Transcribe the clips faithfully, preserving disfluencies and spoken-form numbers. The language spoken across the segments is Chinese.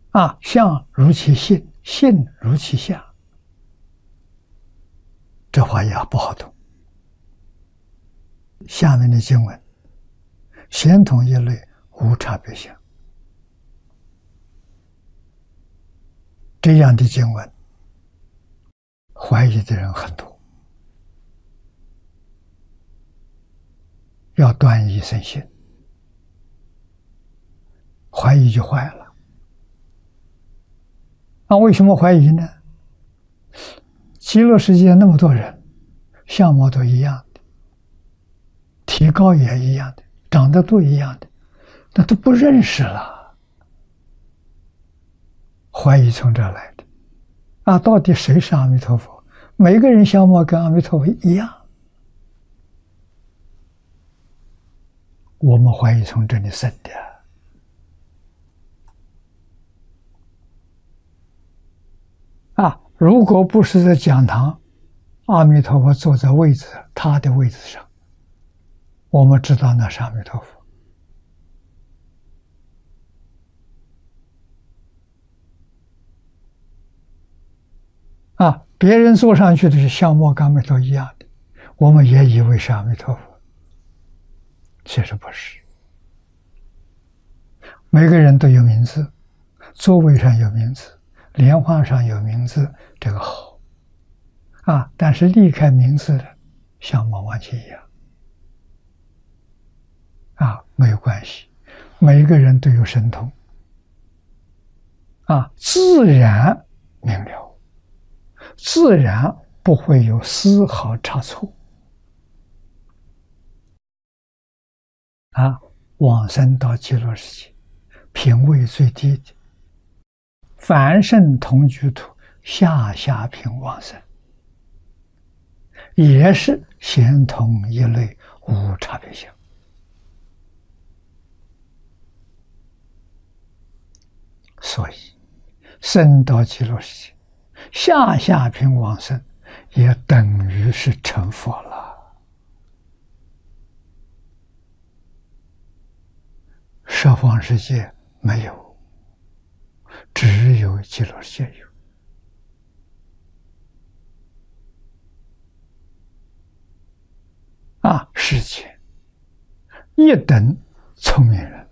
啊，相如其性，性如其相，这话也不好懂。下面的经文，显统一类，无差别相。这样的经文，怀疑的人很多，要断疑生信，怀疑就坏了。那为什么怀疑呢？极乐世界那么多人，相貌都一样的，体高也一样的，长得都一样的，那都不认识了。怀疑从这儿来的。啊，到底谁是阿弥陀佛？每个人相貌跟阿弥陀佛一样。我们怀疑从这里生的。啊，如果不是在讲堂，阿弥陀佛坐在位置，他的位置上，我们知道那是阿弥陀佛。啊，别人坐上去的是相貌跟阿弥陀一样的，我们也以为是阿弥陀佛，其实不是。每个人都有名字，座位上有名字，莲花上有名字，这个好啊。但是离开名字的相貌完全一样啊，没有关系。每个人都有神通啊，自然明了，自然不会有丝毫差错啊。往生到极乐世界，品位最低的凡圣同居土下下品往生，也是显统一类，无差别相。所以生到极乐世界，下下品往生，也等于是成佛了。十方世界没有，只有极乐世界有。啊，世界一等聪明人，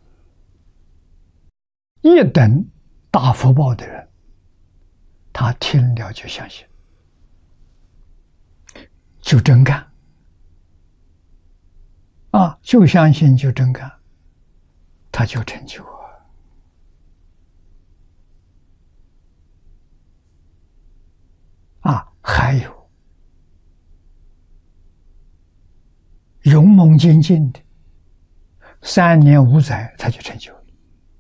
一等大福报的人，他听了就相信，就真干啊，就相信就真干，他就成就啊。啊，还有勇猛精进的，三年五载他就成就了。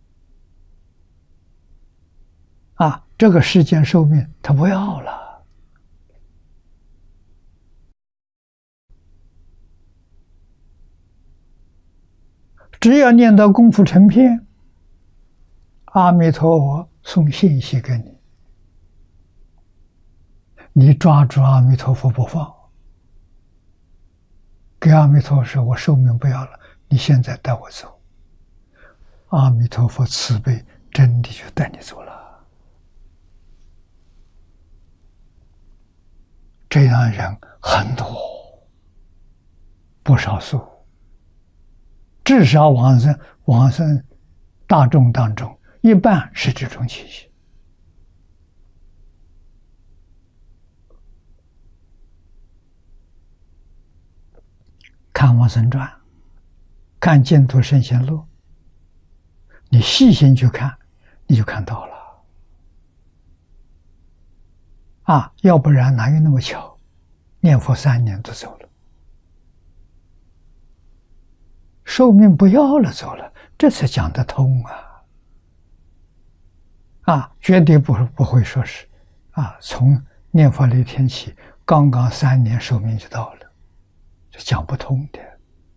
啊，这个世间寿命他不要了。只要念到功夫成片，阿弥陀佛送信息给你，你抓住阿弥陀佛不放，给阿弥陀佛说：“我寿命不要了，你现在带我走。”阿弥陀佛慈悲，真的就带你走了。这样人很多，不少数。至少往生往生大众当中，一半是这种情形。看往生传，看净土圣贤录，你细心去看，你就看到了。啊，要不然哪有那么巧，念佛三年都走了，寿命不要了走了，这才讲得通啊！啊，绝对不不会说是啊，从念佛那天起，刚刚三年寿命就到了，这讲不通的。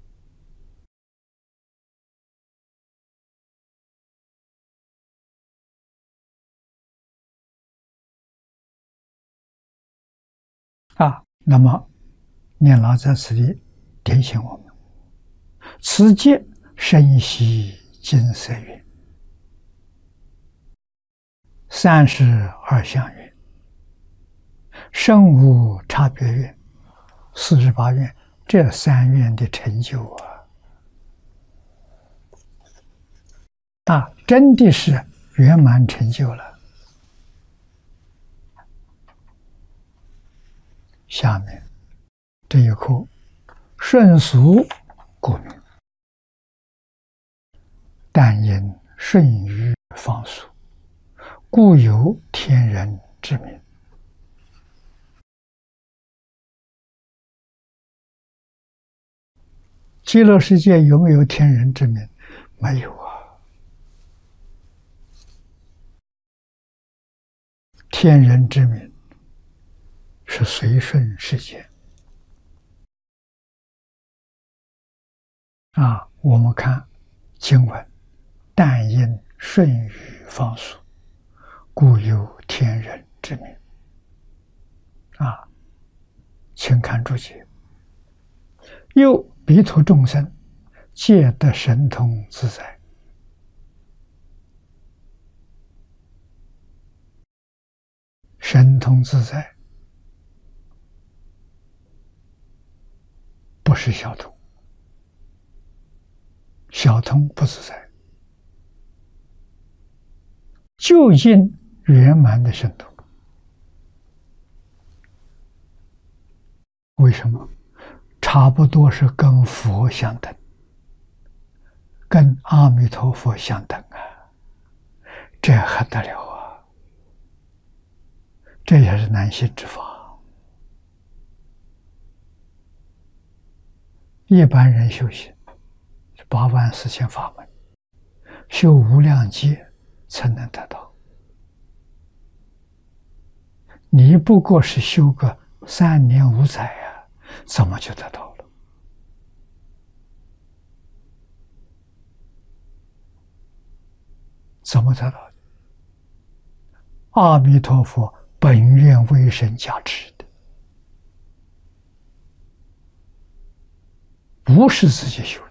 啊，那么念老在此地点醒我们：此界深悉金色云。 三十二相愿，圣无差别愿，四十八愿，这三愿的成就啊，啊，真的是圆满成就了。下面这一课，顺俗故名，但因顺于放俗，故有天人之名。极乐世界有没有天人之名？没有啊。天人之名是随顺世界啊。我们看经文，但因顺于放俗，故有天人之名啊。请看注解。又彼土众生皆得神通自在，神通自在不是小通，小通不自在，究竟圆满的神通。为什么？差不多是跟佛相等，跟阿弥陀佛相等啊，这还得了啊！这也是难信之法。一般人修行八万四千法门，修无量劫才能得到。你不过是修个三年五载啊，怎么就得到了？怎么得到的？阿弥陀佛本愿威神加持的，不是自己修的。